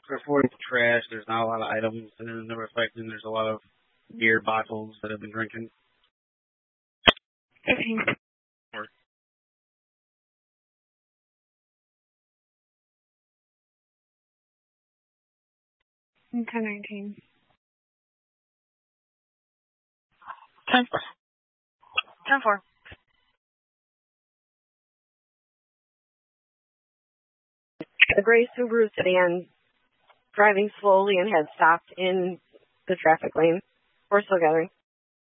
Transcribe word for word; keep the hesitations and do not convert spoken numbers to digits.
reporting to trash. There's not a lot of items, and then they're reflecting there's a lot of beer bottles that have been drinking. fifteen. Or ten nineteen. ten. ten four. The gray Subaru sedan driving slowly and had stopped in the traffic lane. We're still gathering.